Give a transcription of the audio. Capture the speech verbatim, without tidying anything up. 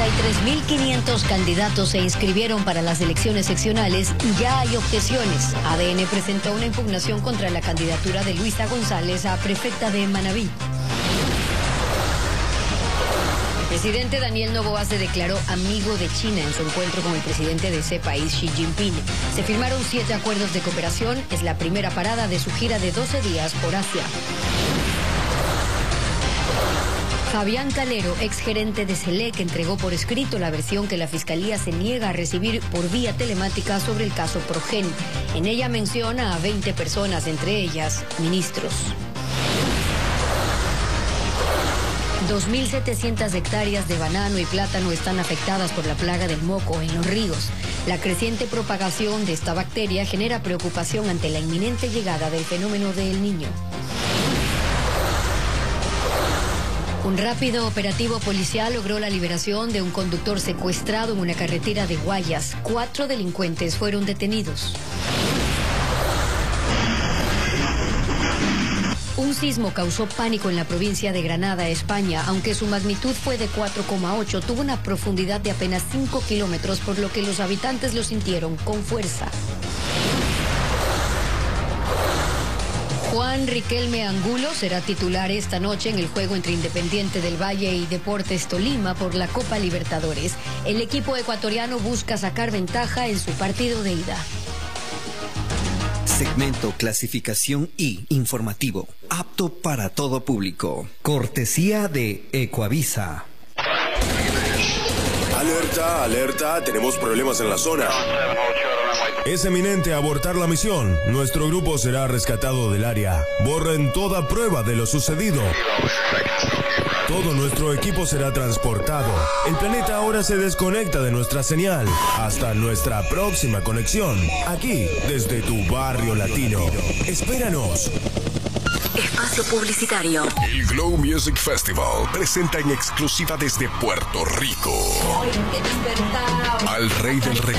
tres mil quinientos candidatos se inscribieron para las elecciones seccionales y ya hay objeciones. A D N presentó una impugnación contra la candidatura de Luisa González a prefecta de Manabí. El presidente Daniel Noboa se declaró amigo de China en su encuentro con el presidente de ese país, Xi Jinping. Se firmaron siete acuerdos de cooperación. Es la primera parada de su gira de doce días por Asia. Fabián Calero, exgerente de SELEC, entregó por escrito la versión que la Fiscalía se niega a recibir por vía telemática sobre el caso Progen. En ella menciona a veinte personas, entre ellas ministros. dos mil setecientas hectáreas de banano y plátano están afectadas por la plaga del moco en los ríos. La creciente propagación de esta bacteria genera preocupación ante la inminente llegada del fenómeno de El Niño. Un rápido operativo policial logró la liberación de un conductor secuestrado en una carretera de Guayas. Cuatro delincuentes fueron detenidos. Un sismo causó pánico en la provincia de Granada, España. Aunque su magnitud fue de cuatro coma ocho, tuvo una profundidad de apenas cinco kilómetros, por lo que los habitantes lo sintieron con fuerza. Juan Riquelme Angulo será titular esta noche en el juego entre Independiente del Valle y Deportes Tolima por la Copa Libertadores. El equipo ecuatoriano busca sacar ventaja en su partido de ida. Segmento Clasificación I informativo, apto para todo público. Cortesía de Ecoavisa. Alerta, alerta, tenemos problemas en la zona. Es eminente abortar la misión. Nuestro grupo será rescatado del área. Borren toda prueba de lo sucedido. Todo nuestro equipo será transportado. El planeta ahora se desconecta de nuestra señal. Hasta nuestra próxima conexión. Aquí, desde tu barrio latino. Espéranos. Espacio publicitario. El Glow Music Festival presenta en exclusiva desde Puerto Rico al rey del reggaetón.